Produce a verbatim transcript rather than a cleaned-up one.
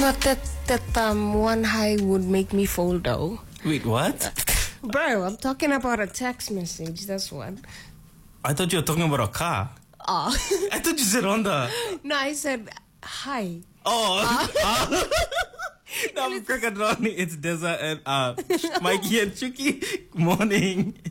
Not that that um one hi would make me fold though. Wait, what? Bro, I'm talking about a text message. That's what. I thought you were talking about a car. Oh. I thought you said Honda. No, I said hi. Oh. Uh. No, I'm cracking on. It's Deza and uh, Mikey and Chucky. Morning.